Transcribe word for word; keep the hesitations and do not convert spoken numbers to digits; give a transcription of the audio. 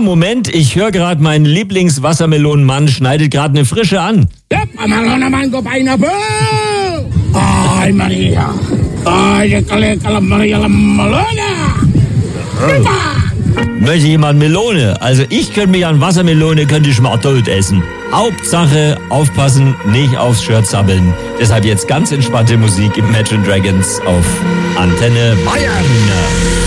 Moment, ich höre gerade, mein Lieblingswassermelonenmann schneidet gerade eine frische an. Melone, Mango, Pineapple. Ay, Maria. Ay, Kalle, Maria, Melone. Möchte jemand Melone? Also ich könnte mich an Wassermelone, könnte ich mal tot essen. Hauptsache aufpassen, nicht aufs Shirt sabbeln. Deshalb jetzt ganz entspannte Musik im Imagine Dragons auf Antenne Bayern.